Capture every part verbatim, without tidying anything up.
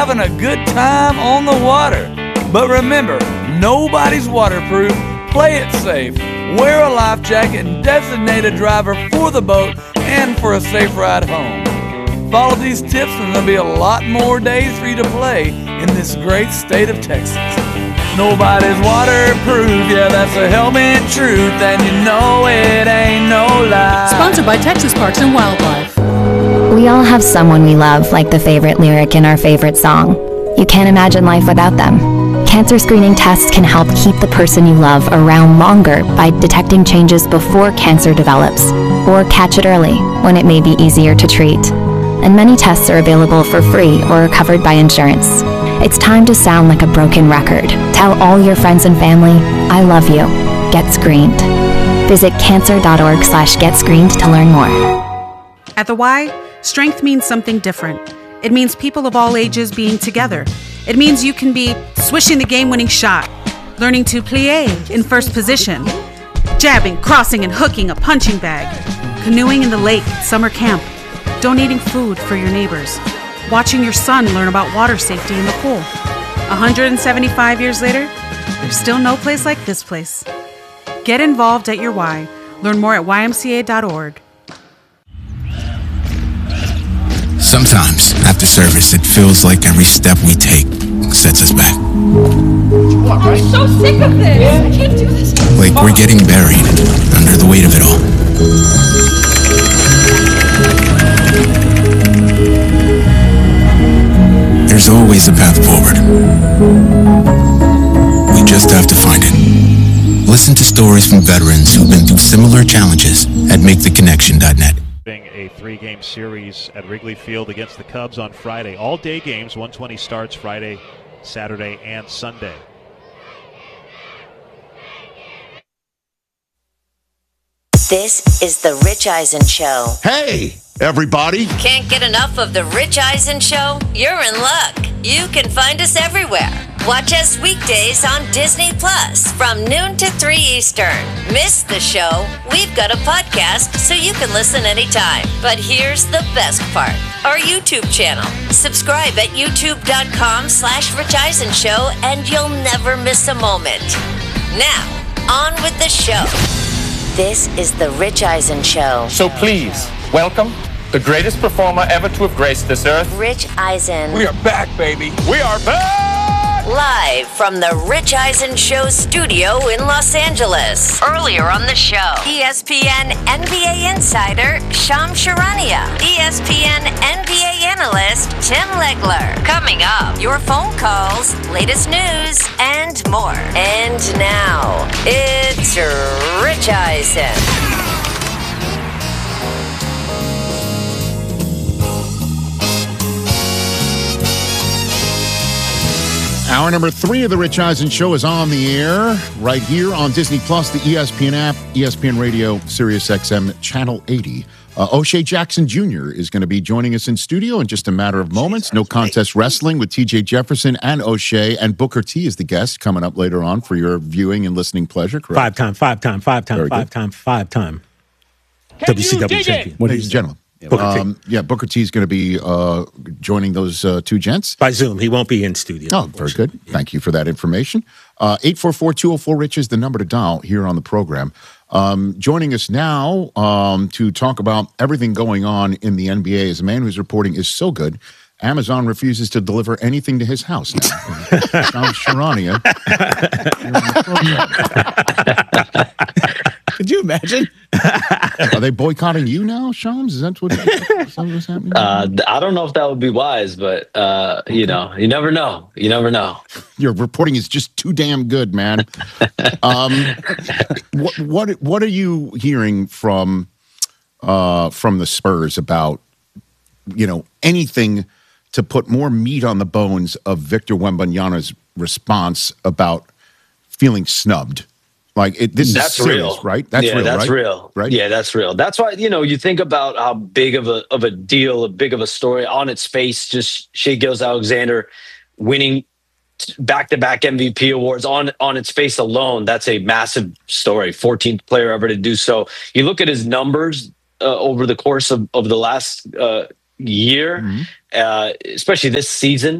having a good time on the water. But remember, nobody's waterproof. Play it safe. Wear a life jacket and designate a driver for the boat and for a safe ride home. Follow these tips and there'll be a lot more days for you to play in this great state of Texas. Nobody's waterproof, yeah, that's a helmet truth, and you know it ain't no lie. Sponsored by Texas Parks and Wildlife. We all have someone we love, like the favorite lyric in our favorite song. You can't imagine life without them. Cancer screening tests can help keep the person you love around longer by detecting changes before cancer develops, or catch it early when it may be easier to treat. And many tests are available for free or are covered by insurance. It's time to sound like a broken record. Tell all your friends and family, I love you. Get screened. Visit cancer.org slash get screened to learn more. At the Y, strength means something different. It means people of all ages being together. It means you can be swishing the game-winning shot, learning to plie in first position, jabbing, crossing, and hooking a punching bag, canoeing in the lake at summer camp, donating food for your neighbors, watching your son learn about water safety in the pool. one hundred seventy-five years later, there's still no place like this place. Get involved at your Y. Learn more at y m c a dot org. Sometimes, after service, it feels like every step we take sets us back. I'm so sick of this. I can't do this. Like we're getting buried under the weight of it all. There's always a path forward. We just have to find it. Listen to stories from veterans who've been through similar challenges at make the connection dot net. A three-game series at Wrigley Field against the Cubs on Friday. All-day games, one twenty starts Friday, Saturday, and Sunday. This is The Rich Eisen Show. Hey, everybody. Can't get enough of The Rich Eisen Show? You're in luck. You can find us everywhere. Watch us weekdays on Disney Plus from noon to three Eastern. Miss the show? We've got a podcast so you can listen anytime. But here's the best part. Our YouTube channel. Subscribe at youtube.com slash Rich Eisen Show and you'll never miss a moment. Now, on with the show. This is The Rich Eisen Show. So please, welcome the greatest performer ever to have graced this earth. Rich Eisen. We are back, baby. We are back! Live from the Rich Eisen Show studio in Los Angeles. Earlier on the show, E S P N N B A insider Shams Charania, E S P N N B A analyst Tim Legler. Coming up, your phone calls, latest news, and more. And now, it's Rich Eisen. Hour number three of the Rich Eisen Show is on the air right here on Disney Plus, the E S P N app, E S P N Radio, Sirius X M, Channel eighty. Uh, O'Shea Jackson Junior is going to be joining us in studio in just a matter of moments. No Contest Wrestling with T J Jefferson and O'Shea, and Booker T is the guest coming up later on for your viewing and listening pleasure, correct? Five time, five time, five time, Very five good. time, five time. Can W C W you dig champion. it? Ladies and gentlemen. Booker T. Um, yeah, Booker T is going to be uh, joining those uh, two gents. By Zoom. He won't be in studio. Oh, very good. Thank you for that information. Uh, eight four four, two oh four, RICH is the number to dial here on the program. Um, joining us now um, to talk about everything going on in the N B A is a man whose reporting is so good, Amazon refuses to deliver anything to his house now. Shams Charania. Could you imagine? Are they boycotting you now, Shams? Is that what is that what's happening? Uh, I don't know if that would be wise, but uh, okay. you know, you never know. You never know. Your reporting is just too damn good, man. um, what what what are you hearing from uh, from the Spurs about, you know, anything to put more meat on the bones of Victor Wembanyama's response about feeling snubbed? Like it, this that's is serious, real, right? That's yeah, real, that's right? real, right? Yeah, that's real. That's why, you know, you think about how big of a of a deal, a big of a story on its face. Just Shai Gilgeous-Alexander winning back-to-back M V P awards on on its face alone. That's a massive story. fourteenth player ever to do so. You look at his numbers uh, over the course of of the last uh, year, mm-hmm. uh, especially this season.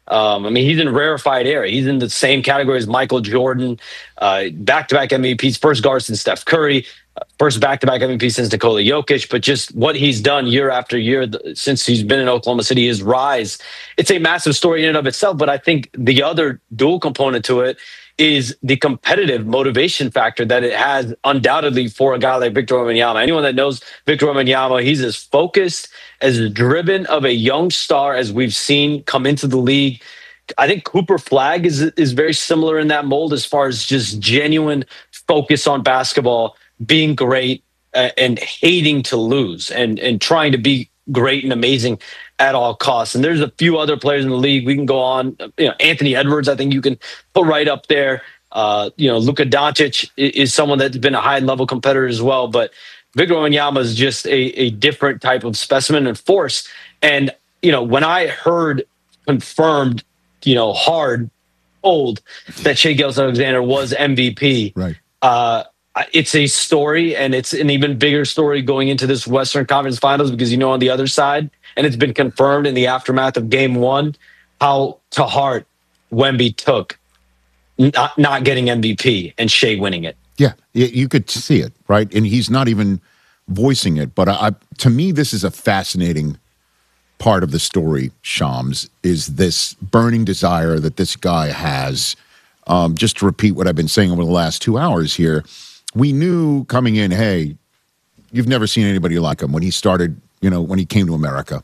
Um, I mean, he's in rarefied air. He's in the same category as Michael Jordan, uh, back-to-back M V Ps, first guard since Steph Curry, uh, first back-to-back M V P since Nikola Jokic. But just what he's done year after year th- since he's been in Oklahoma City, his rise, it's a massive story in and of itself. But I think the other dual component to it is the competitive motivation factor that it has undoubtedly for a guy like Victor Wembanyama. Anyone that knows Victor Wembanyama, he's as focused, as driven of a young star as we've seen come into the league. I think Cooper Flagg is is very similar in that mold as far as just genuine focus on basketball, being great, uh, and hating to lose, and and trying to be great and amazing at all costs. And there's a few other players in the league. We can go on. You know, Anthony Edwards, I think you can put right up there. Uh, you know, Luka Doncic is someone that's been a high-level competitor as well. But Victor Wembanyama is just a, a different type of specimen and force. And, you know, when I heard confirmed, you know, hard, old, that Shai Gilgeous-Alexander was M V P, right? Uh, it's a story, and it's an even bigger story going into this Western Conference Finals, because, you know, on the other side, and it's been confirmed in the aftermath of game one, how to heart Wemby took not, not getting M V P and Shai winning it. Yeah, you could see it, right? And he's not even voicing it. But I, to me, this is a fascinating part of the story, Shams, is this burning desire that this guy has. Um, just to repeat what I've been saying over the last two hours here, we knew coming in, hey, you've never seen anybody like him when he started, you know, when he came to America.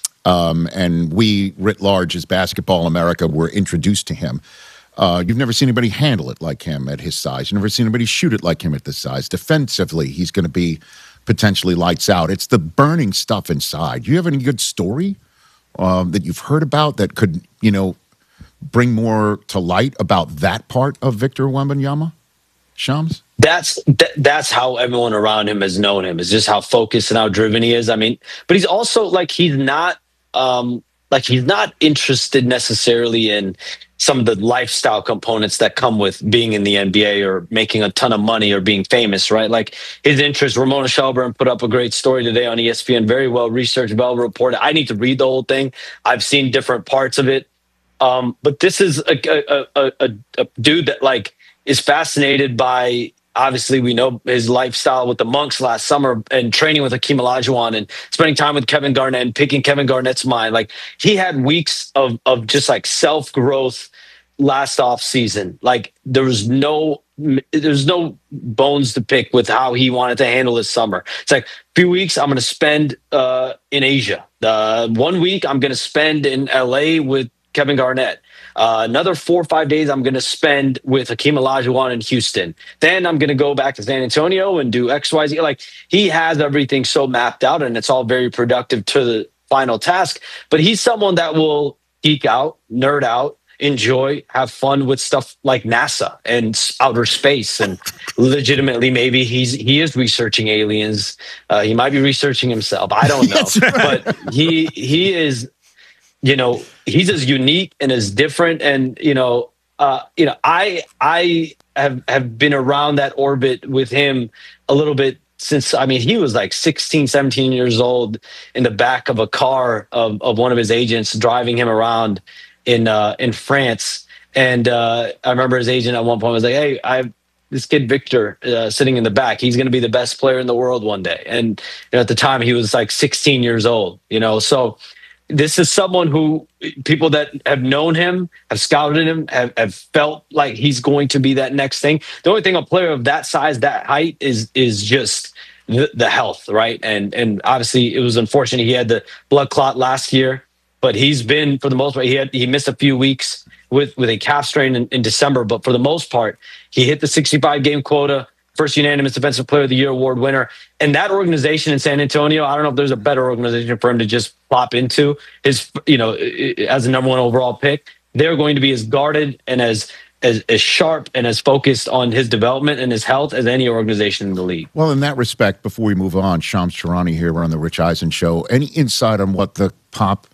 Um, and we, writ large, as Basketball America, were introduced to him. Uh, you've never seen anybody handle it like him at his size. You've never seen anybody shoot it like him at this size. Defensively, he's going to be potentially lights out. It's the burning stuff inside. Do you have any good story um, that you've heard about that could, you know, bring more to light about that part of Victor Wembanyama, Shams? That's th- that's how everyone around him has known him, is just how focused and how driven he is. I mean, but he's also like, he's not um, like he's not interested necessarily in some of the lifestyle components that come with being in the N B A or making a ton of money or being famous, right? Like his interest, Ramona Shelburne put up a great story today on E S P N, very well researched, well reported. I need to read the whole thing. I've seen different parts of it. Um, but this is a, a, a, a, a dude that like is fascinated by, obviously we know his lifestyle with the Monks last summer and training with Hakeem Olajuwon and spending time with Kevin Garnett and picking Kevin Garnett's mind. Like he had weeks of, of just like self-growth last off season. Like there was no, there's no bones to pick with how he wanted to handle his summer. It's like a few weeks I'm going to spend uh, in Asia. Uh, one week I'm going to spend in L A with Kevin Garnett. Uh, another four or five days I'm going to spend with Hakeem Olajuwon in Houston. Then I'm going to go back to San Antonio and do X, Y, Z. Like he has everything so mapped out, and it's all very productive to the final task. But he's someone that will geek out, nerd out, enjoy, have fun with stuff like NASA and outer space. And legitimately, maybe he's he is researching aliens. Uh, he might be researching himself. I don't know. Right. But he he is, you know, he's as unique and as different. And, you know, uh, you know, I I have, have been around that orbit with him a little bit since, I mean, he was like sixteen, seventeen years old in the back of a car of, of one of his agents driving him around in uh, in France. And uh, I remember his agent at one point was like, hey, I have this kid, Victor, uh, sitting in the back. He's going to be the best player in the world one day. And you know, at the time he was like sixteen years old, you know, so this is someone who people that have known him, have scouted him, have, have felt like he's going to be that next thing. The only thing a player of that size, that height is is just the, the health, right? And and obviously it was unfortunate he had the blood clot last year, but he's been, for the most part, he had he missed a few weeks with, with a calf strain in, in December, but for the most part, he hit the sixty-five game quota. First unanimous Defensive Player of the Year award winner. And that organization in San Antonio, I don't know if there's a better organization for him to just plop into his, you know, as a number one overall pick. They're going to be as guarded and as, as, as sharp and as focused on his development and his health as any organization in the league. Well, in that respect, before we move on, Shams Charania here, we're on the Rich Eisen Show. Any insight on what the Pop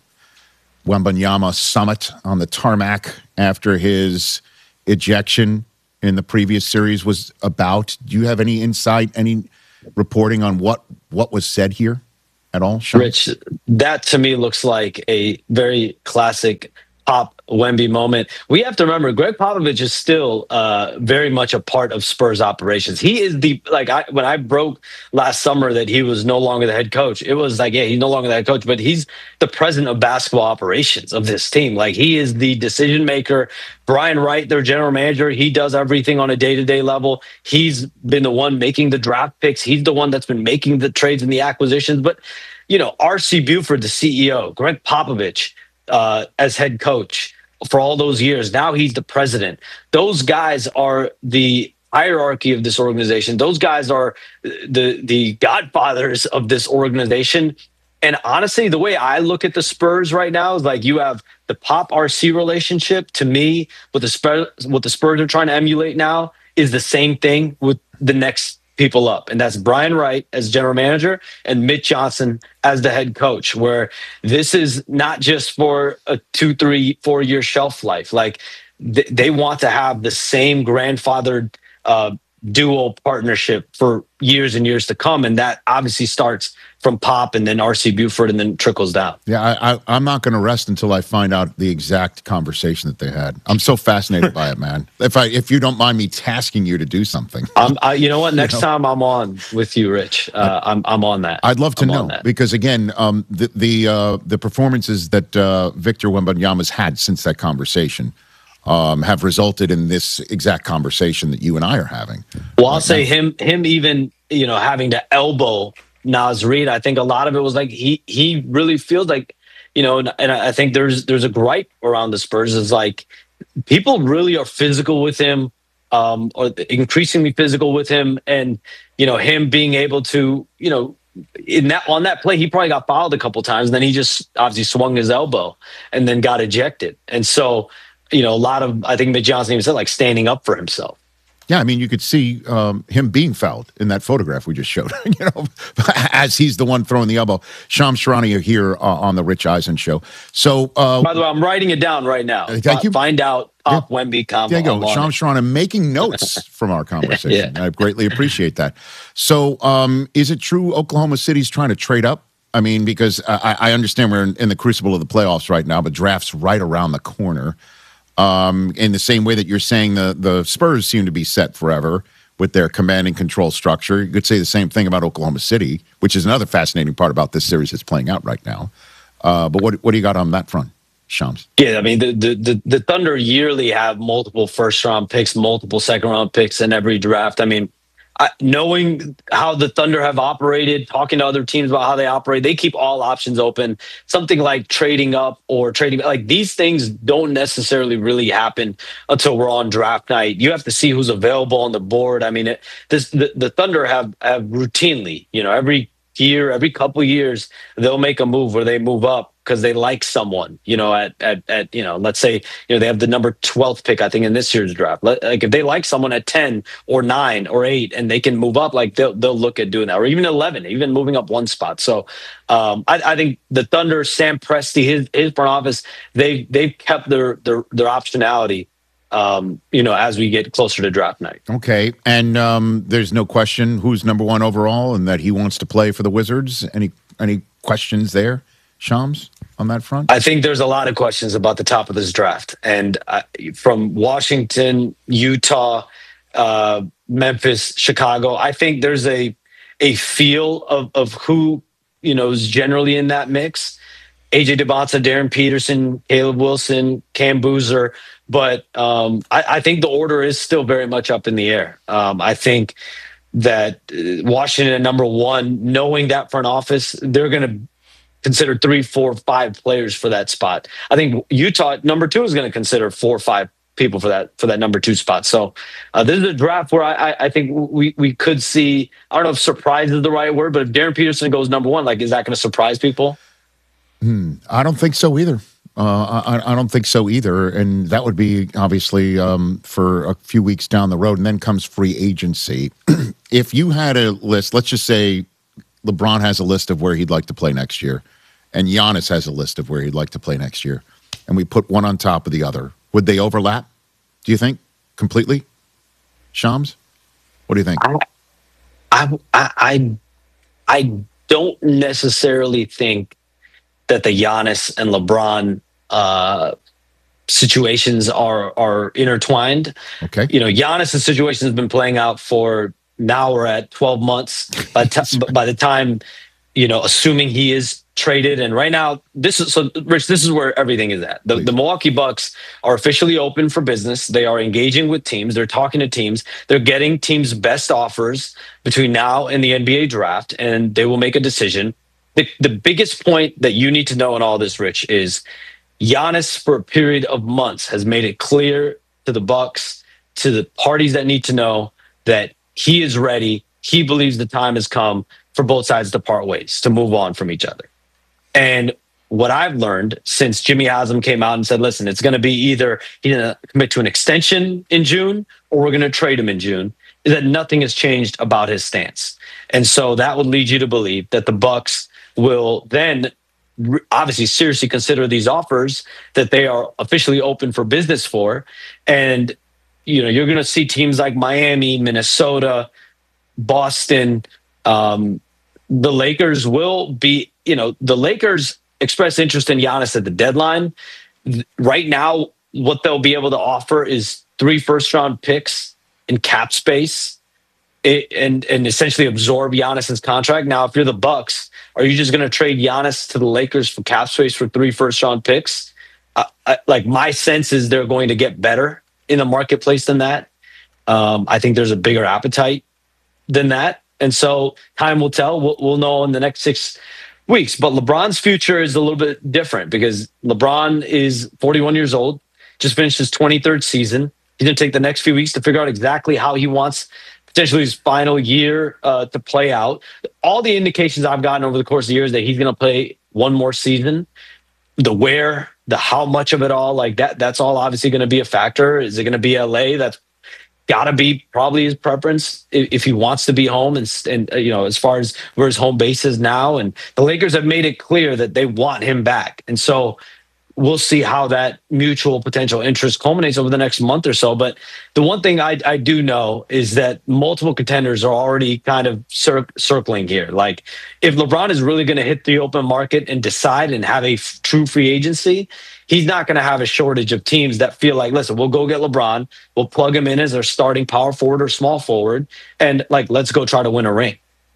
Wembanyama summit on the tarmac after his ejection in the previous series was about? Do you have any insight, any reporting on what, what was said here at all, Sean? Rich, that to me looks like a very classic Pop Wemby moment. We have to remember Greg Popovich is still uh, very much a part of Spurs operations. He is the like I, when I broke last summer that he was no longer the head coach. It was like, yeah, he's no longer the head coach, but he's the president of basketball operations of this team. Like he is the decision maker. Brian Wright, their general manager, he does everything on a day-to-day level. He's been the one making the draft picks. He's the one that's been making the trades and the acquisitions. But you know, R C Buford, the C E O, Greg Popovich. Uh, as head coach for all those years. Now he's the president. Those guys are the hierarchy of this organization. Those guys are the the godfathers of this organization. And honestly, the way I look at the Spurs right now is like you have the Pop R C relationship. To me, what the Spurs, what the Spurs are trying to emulate now is the same thing with the next people up, and that's Brian Wright as general manager and Mitch Johnson as the head coach, where this is not just for a two, three, four year shelf life. Like th- they want to have the same grandfathered uh, dual partnership for years and years to come. And that obviously starts from Pop and then R C Buford and then trickles down. Yeah, I, I, I'm not going to rest until I find out the exact conversation that they had. I'm so fascinated by it, man. If I, if you don't mind me tasking you to do something, um, I, you know what? Next you know? time I'm on with you, Rich. Uh, I'm I'm on that. I'd love to I'm know because again, um, the the uh, the performances that uh, Victor Wembanyama's had since that conversation um, have resulted in this exact conversation that you and I are having. Well, I'll say him him even you know having to elbow Naz Reid, I think a lot of it was like he he really feels like, you know, and, and I think there's there's a gripe around the Spurs is like people really are physical with him, um, or increasingly physical with him, and you know him being able to, you know, in that on that play he probably got fouled a couple times, and then he just obviously swung his elbow and then got ejected, and so you know a lot of I think Mitch Johnson even said like standing up for himself. Yeah, I mean, you could see um, him being fouled in that photograph we just showed, you know, as he's the one throwing the elbow. Shams Charania here uh, on the Rich Eisen Show. So, uh, by the way, I'm writing it down right now. Uh, thank you. Find out Pop yeah. Wemby combo. There you go. Shams Charania making notes from our conversation. yeah. I greatly appreciate that. So, um, is it true Oklahoma City's trying to trade up? I mean, because I, I understand we're in, in the crucible of the playoffs right now, but draft's right around the corner. Um, in the same way that you're saying the, the Spurs seem to be set forever with their command and control structure. You could say the same thing about Oklahoma City, which is another fascinating part about this series that's playing out right now. Uh, but what what do you got on that front, Shams? Yeah, I mean, the, the, the, the Thunder yearly have multiple first-round picks, multiple second-round picks in every draft. I mean, I, knowing how the Thunder have operated, talking to other teams about how they operate, they keep all options open. Something like trading up or trading, like these things don't necessarily really happen until we're on draft night. You have to see who's available on the board. I mean, it, this the, the Thunder have, have routinely, you know, every year, every couple of years, they'll make a move where they move up because they like someone, you know, at, at, at, you know, let's say, you know, they have the number twelfth pick, I think, in this year's draft. Like if they like someone at ten or nine or eight and they can move up, like they'll, they'll look at doing that, or even eleven, even moving up one spot. So um, I, I think the Thunder, Sam Presti, his, his front office, they, they've kept their, their, their optionality, um, you know, as we get closer to draft night. Okay. And um, there's no question who's number one overall and that he wants to play for the Wizards. Any, any questions there, Shams, on that front? I think there's a lot of questions about the top of this draft. And uh, from Washington, Utah, uh, Memphis, Chicago, I think there's a a feel of, of who, you know, is generally in that mix. A J Debonsa, Darren Peterson, Caleb Wilson, Cam Boozer. But um, I, I think the order is still very much up in the air. Um, I think that Washington at number one, knowing that front office, they're going to consider three, four, five players for that spot. I think Utah at number two is going to consider four or five people for that for that number two spot. So uh, this is a draft where I, I think we we could see. I don't know if surprise is the right word, but if Darren Peterson goes number one, like is that going to surprise people? Hmm, I don't think so either. Uh, I, I don't think so either, and that would be obviously um, for a few weeks down the road, and then comes free agency. If you had a list, let's just say LeBron has a list of where he'd like to play next year, and Giannis has a list of where he'd like to play next year, and we put one on top of the other, would they overlap, do you think, completely? Shams, what do you think? I, I, I, I don't necessarily think that the Giannis and LeBron uh, situations are are intertwined. Okay. You know, Giannis' situation has been playing out for now we're at twelve months. By, t- by the time, you know, assuming he is traded, and right now, this is so Rich, this is where everything is at. The, the Milwaukee Bucks are officially open for business. They are engaging with teams. They're talking to teams. They're getting teams' best offers between now and the N B A draft, and they will make a decision. The, the biggest point that you need to know in all this, Rich, is Giannis, for a period of months, has made it clear to the Bucks, to the parties that need to know, that he is ready. He believes the time has come for both sides to part ways, to move on from each other. And what I've learned since Jimmy Haslam came out and said, listen, it's going to be either he's going to commit to an extension in June or we're going to trade him in June, is that nothing has changed about his stance. And so that would lead you to believe that the Bucks will then obviously seriously consider these offers that they are officially open for business for. And, you know, you're going to see teams like Miami, Minnesota, Boston, um, the Lakers will be, you know, the Lakers expressed interest in Giannis at the deadline. Right now, what they'll be able to offer is three first round picks in cap space it, and, and essentially absorb Giannis's contract. Now, if you're the Bucks, are you just going to trade Giannis to the Lakers for cap space for three first round picks? Uh, I, like my sense is they're going to get better in the marketplace than that. Um, I think there's a bigger appetite than that. And so time will tell. We'll, we'll know in the next six weeks. But LeBron's future is a little bit different because LeBron is forty-one years old, just finished his twenty-third season. He's going to take the next few weeks to figure out exactly how he wants potentially his final year uh, to play out. All the indications I've gotten over the course of the years that he's going to play one more season. The where, the how much of it all, like that, that's all obviously going to be a factor. Is it going to be L A? That's got to be probably his preference if, if he wants to be home and, and uh, you know, as far as where his home base is now. And the Lakers have made it clear that they want him back. And so we'll see how that mutual potential interest culminates over the next month or so. But the one thing I, I do know is that multiple contenders are already kind of cir- circling here. Like if LeBron is really going to hit the open market and decide and have a f- true free agency, he's not going to have a shortage of teams that feel like, listen, we'll go get LeBron. We'll plug him in as our starting power forward or small forward. And like, let's go try to win a ring.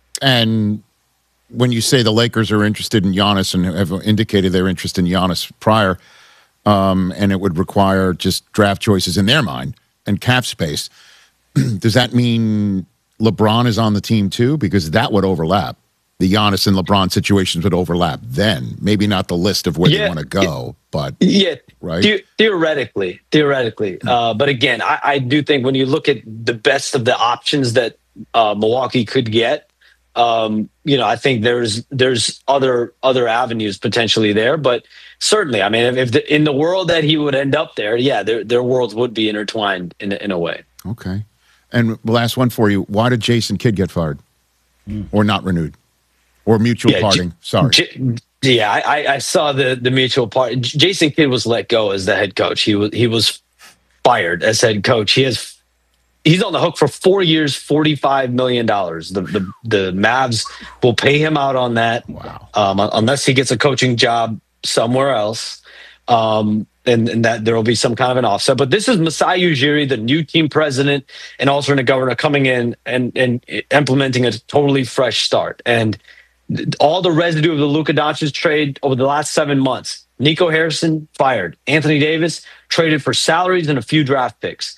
And when you say the Lakers are interested in Giannis and have indicated their interest in Giannis prior, um, and it would require just draft choices in their mind and cap space, does that mean LeBron is on the team too? Because that would overlap. The Giannis and LeBron situations would overlap then. Maybe not the list of where yeah, they want to go, it, but yeah, right. The- theoretically, theoretically. Mm-hmm. Uh, but again, I, I do think when you look at the best of the options that uh, Milwaukee could get, Um, you know, I think there's there's other other avenues potentially there, but certainly, I mean, if, if the, in the world that he would end up there, yeah, their their worlds would be intertwined in in a way. Okay, and the last one for you: why did Jason Kidd get fired, mm. or not renewed, or mutual yeah, parting? J- Sorry. J- yeah, I, I saw the the mutual part. Jason Kidd was let go as the head coach. He was he was fired as head coach. He has. He's on the hook for four years, forty-five million dollars. The, the the Mavs will pay him out on that, wow. um, unless he gets a coaching job somewhere else, um, and, and that there will be some kind of an offset. But this is Masai Ujiri, the new team president and alternate governor, coming in and, and implementing a totally fresh start. And all the residue of the Luka Doncic trade over the last seven months, Nico Harrison fired, Anthony Davis traded for salaries and a few draft picks.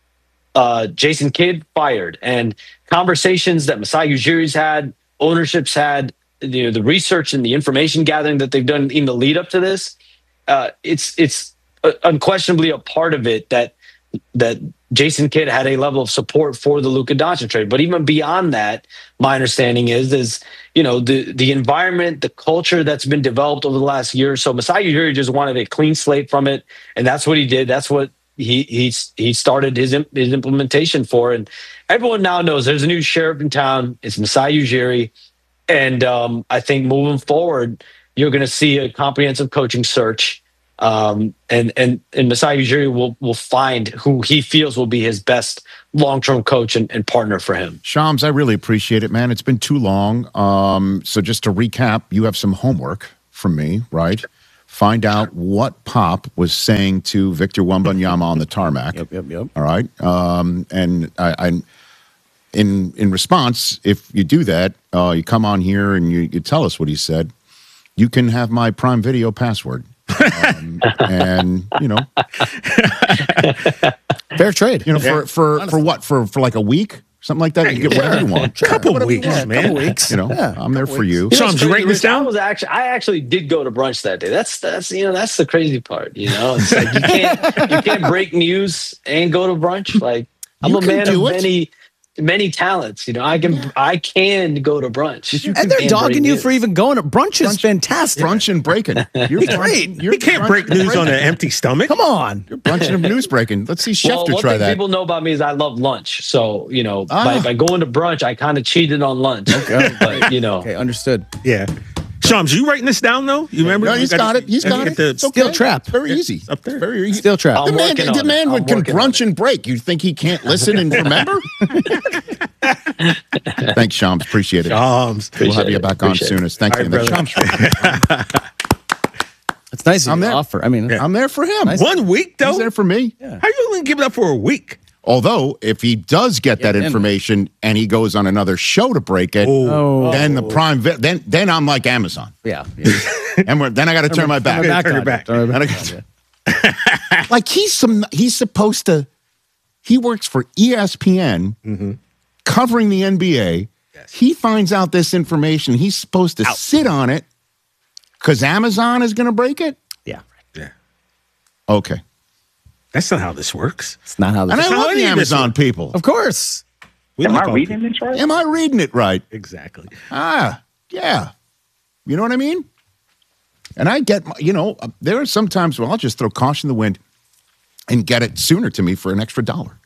Uh, Jason Kidd fired, and conversations that Masai Ujiri's had, ownership's had, you know, the research and the information gathering that they've done in the lead up to this, uh, it's it's unquestionably a part of it that that Jason Kidd had a level of support for the Luka Doncic trade. But even beyond that, my understanding is is you know the the environment, the culture that's been developed over the last year or so. Masai Ujiri just wanted a clean slate from it, and that's what he did. That's what He he he started his his implementation for, and everyone now knows there's a new sheriff in town. It's Masai Ujiri, and um, I think moving forward, you're going to see a comprehensive coaching search, um, and and and Masai Ujiri will will find who he feels will be his best long term coach and, and partner for him. Shams, I really appreciate it, man. It's been too long. Um, so just to recap, you have some homework from me, right? find out what Pop was saying to Victor Wembanyama on the tarmac. Yep, yep, yep. All right. Um, and I, I, in in response, if you do that, uh, you come on here and you, you tell us what he said, you can have my Prime Video password. Um, and, you know. Fair trade. You know, for, for, for what? For, for like a week? Something like that. You get whatever you want. A couple weeks, yeah, man. Couple weeks. You know, yeah, I'm there for you. You know, Sean, you writing this down? I was actually, I actually did go to brunch that day. That's that's you know that's the crazy part. You know, it's like you can't you can't break news and go to brunch. Like I'm You a can man do of it. many many talents. You know, I can I can go to brunch. And they're And dogging break you news. for even going to brunch. Is fantastic. Brunch and breaking. You're great. You're You can't break news on an empty stomach. Come on. You're brunching and news breaking. Let's see Well, Schefter one try thing that. people know about me is I love lunch. So you know, Ah. by, by going to brunch, I kind of cheated on lunch. Okay, but you know, Okay, understood. Yeah. Shams, you writing this down though? You remember? No, You he's gotta- got it. He's gotta got get it. the- It's okay. Steel trap. It's very easy. up there. Very easy. Steel trap. The I'm man, working the on man it. would I'm can working on brunch and break. You think he can't listen and remember? Thanks, Shams. Appreciate it. Shams. We'll have you it. back on Appreciate it. soonest. Thanks, All right, man. brother. Shams. It's nice of I'm you to there. offer. I mean, I'm there for him. One week though? He's there for me. How you going to give it up for a week? Although, if he does get that then- information and he goes on another show to break it, Oh. then the Prime, vi- then then I'm like Amazon, yeah. yeah. and we're, then I got to turn my back. Turn my back Turn your on back. it. Turn my And back I on got- it. like he's some, he's supposed to. He works for E S P N, Mm-hmm. covering the N B A. He finds out this information. He's supposed to sit on it because Amazon is going to break it. Yeah. Yeah. Okay, That's not how this works. It's not how this and I how love any the of this Amazon works. people. Of course. We Am like I all reading people. this right? Am I reading it right? Exactly. Ah, yeah. You know what I mean? And I get, my- you know, uh, there are some times where I'll just throw caution to the wind and get it sooner to me for an extra dollar.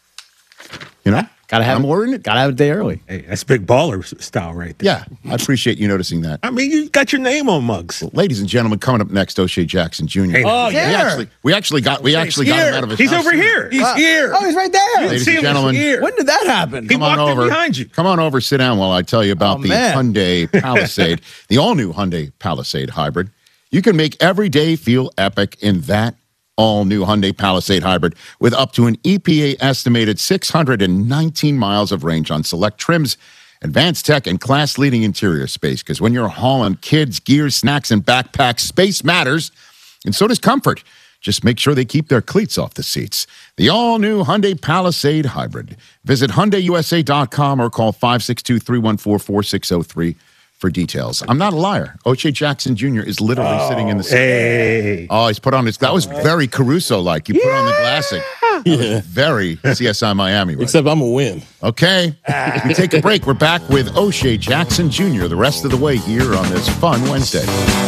You know? Gotta have I'm it. ordering it. Gotta have it a day early. Hey, that's big baller s- style right there. Yeah, I appreciate you noticing that. I mean, you got your name on mugs. Ladies and gentlemen, coming up next, O'Shea Jackson Junior Hey, Oh, we yeah. actually, we actually got, we actually got him out of his He's house over sooner. here. He's Uh, here. Oh, he's right there. Ladies See and him, gentlemen, he's here. When did that happen? He Come on walked in over. behind you. Come on over, sit down while I tell you about Oh, the man. Hyundai Palisade, the all-new Hyundai Palisade Hybrid. You can make every day feel epic in that all-new Hyundai Palisade Hybrid with up to an E P A-estimated six hundred nineteen miles of range on select trims, advanced tech, and class-leading interior space. Because when you're hauling kids, gears, snacks, and backpacks, space matters, and so does comfort. Just make sure they keep their cleats off the seats. The all-new Hyundai Palisade Hybrid. Visit Hyundai U S A dot com or call five six two, three one four, four six zero three for details. I'm not a liar. O'Shea Jackson Junior is literally sitting in the seat. Hey. Oh, he's put on his, that was very Caruso-like. You put on the glasses. That was very C S I Miami. Right? Except I'm a win. Okay. We take a break. We're back with O'Shea Jackson Junior the rest of the way here on this fun Wednesday.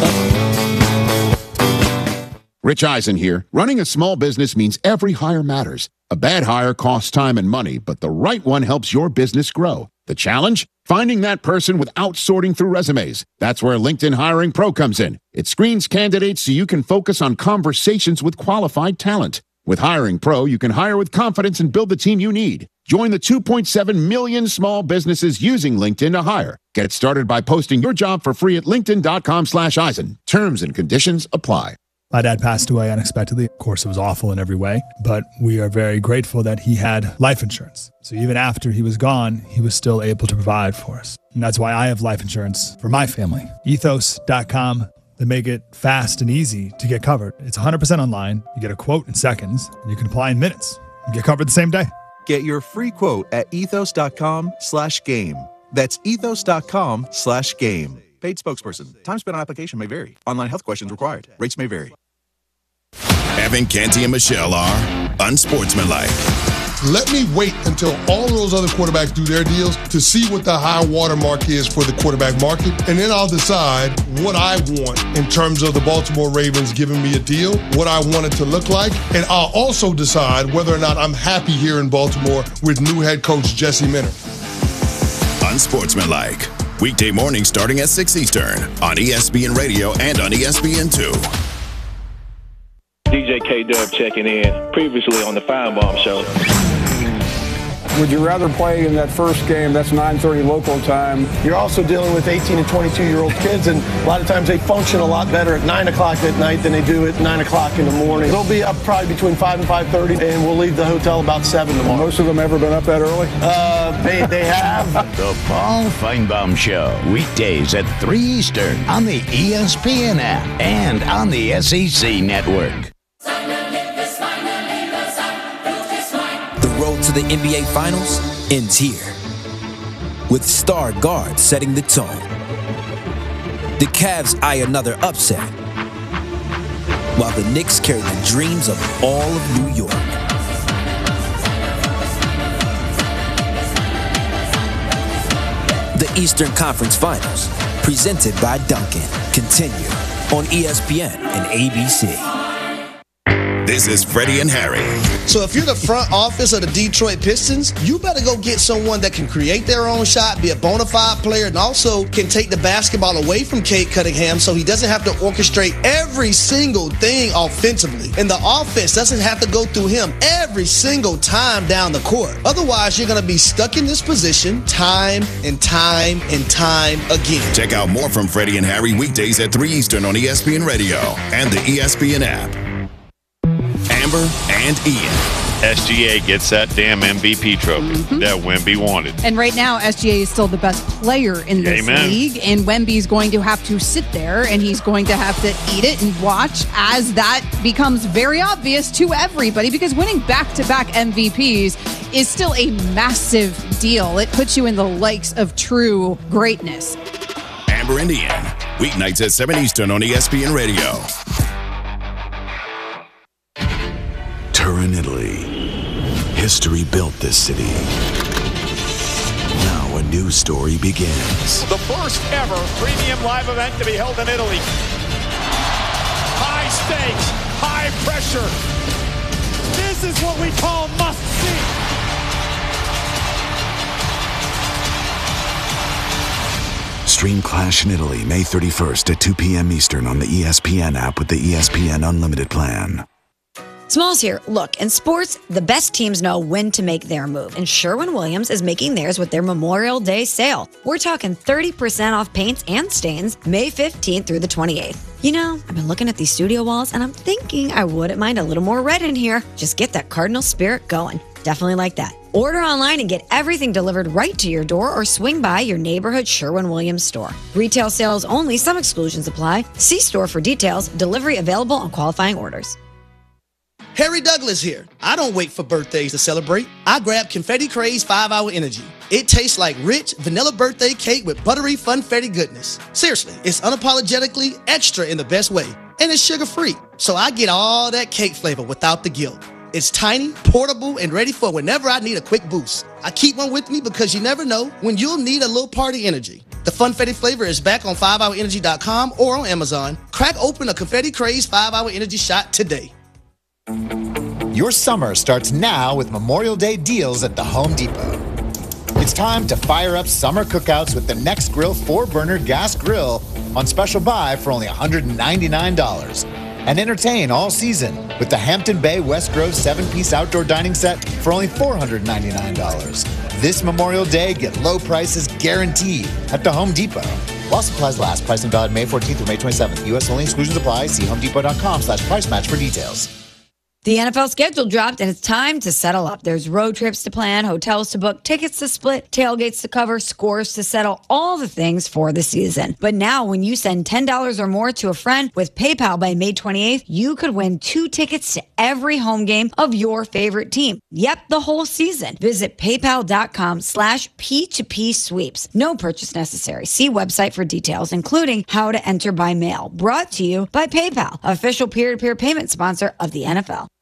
Rich Eisen here. Running a small business means every hire matters. A bad hire costs time and money, but the right one helps your business grow. The challenge? Finding that person without sorting through resumes. That's where LinkedIn Hiring Pro comes in. It screens candidates so you can focus on conversations with qualified talent. With Hiring Pro, you can hire with confidence and build the team you need. Join the two point seven million small businesses using LinkedIn to hire. Get started by posting your job for free at linkedin.com slash Eisen. Terms and conditions apply. My dad passed away unexpectedly. Of course, it was awful in every way, but we are very grateful that he had life insurance. So even after he was gone, he was still able to provide for us. And that's why I have life insurance for my family. ethos dot com. They make it fast and easy to get covered. It's one hundred percent online. You get a quote in seconds, and you can apply in minutes and get covered the same day. Get your free quote at ethos.com slash game. That's ethos.com slash game. Paid spokesperson. Time spent on application may vary. Online health questions required. Rates may vary. Evan Canty and Michelle are unsportsmanlike. Let me wait until all those other quarterbacks do their deals to see what the high watermark is for the quarterback market, and then I'll decide what I want in terms of the Baltimore Ravens giving me a deal, what I want it to look like, and I'll also decide whether or not I'm happy here in Baltimore with new head coach Jesse Minter. Unsportsmanlike. Weekday morning starting at six Eastern on E S P N Radio and on E S P N two. D J K-Dub checking in, previously on the Feinbaum Show. Would you rather play in that first game, that's nine thirty local time? You're also dealing with eighteen and twenty-two-year-old kids, and a lot of times they function a lot better at nine o'clock at night than they do at nine o'clock in the morning. They'll be up probably between five and five thirty, and we'll leave the hotel about seven tomorrow. Most of them ever been up that early? Uh, they, they have. The Paul Feinbaum Show, weekdays at three Eastern on the E S P N app and on the S E C network. The road to the N B A Finals ends here, with star guards setting the tone. The Cavs eye another upset, while the Knicks carry the dreams of all of New York. The Eastern Conference Finals, presented by Dunkin', continue on E S P N and A B C. This is Freddie and Harry. So if you're the front office of the Detroit Pistons, you better go get someone that can create their own shot, be a bona fide player, and also can take the basketball away from Cade Cunningham so he doesn't have to orchestrate every single thing offensively. And the offense doesn't have to go through him every single time down the court. Otherwise, you're going to be stuck in this position time and time and time again. Check out more from Freddie and Harry weekdays at three Eastern on E S P N Radio and the E S P N app. Amber and Ian. S G A gets that damn M V P trophy mm-hmm. that Wemby wanted. And right now, S G A is still the best player in this Amen. league, and Wemby's going to have to sit there, and he's going to have to eat it and watch as that becomes very obvious to everybody, because winning back-to-back M V Ps is still a massive deal. It puts you in the likes of true greatness. Amber and Ian, weeknights at seven Eastern on E S P N Radio. Turin, Italy. History built this city. Now a new story begins. The first ever premium live event to be held in Italy. High stakes, high pressure. This is what we call must see. Stream Clash in Italy May thirty-first at two p.m. Eastern on the E S P N app with the E S P N Unlimited plan. Smalls here. Look, in sports, the best teams know when to make their move, and Sherwin-Williams is making theirs with their Memorial Day sale. We're talking thirty percent off paints and stains May fifteenth through the twenty-eighth. You know, I've been looking at these studio walls, and I'm thinking I wouldn't mind a little more red in here. Just get that Cardinal spirit going. Definitely like that. Order online and get everything delivered right to your door, or swing by your neighborhood Sherwin-Williams store. Retail sales only. Some exclusions apply. See store for details. Delivery available on qualifying orders. Harry Douglas here. I don't wait for birthdays to celebrate. I grab Confetti Craze five hour Energy. It tastes like rich vanilla birthday cake with buttery funfetti goodness. Seriously, it's unapologetically extra in the best way. And it's sugar-free, so I get all that cake flavor without the guilt. It's tiny, portable, and ready for whenever I need a quick boost. I keep one with me because you never know when you'll need a little party energy. The Funfetti flavor is back on five hour energy dot com or on Amazon. Crack open a Confetti Craze five hour Energy shot today. Your summer starts now with Memorial Day deals at the Home Depot. It's time to fire up summer cookouts with the Next Grill four burner gas grill on special buy for only one hundred ninety-nine dollars. And entertain all season with the Hampton Bay West Grove seven piece outdoor dining set for only four hundred ninety-nine dollars. This Memorial Day, get low prices guaranteed at the Home Depot. While supplies last, pricing valid May fourteenth through May twenty-seventh. U S only, exclusions apply. See homedepot dot com slash price match for details. The N F L schedule dropped, and it's time to settle up. There's road trips to plan, hotels to book, tickets to split, tailgates to cover, scores to settle, all the things for the season. But now, when you send ten dollars or more to a friend with PayPal by May twenty-eighth, you could win two tickets to every home game of your favorite team. Yep, the whole season. Visit paypal.com slash P2P sweeps. No purchase necessary. See website for details, including how to enter by mail. Brought to you by PayPal, official peer-to-peer payment sponsor of the N F L.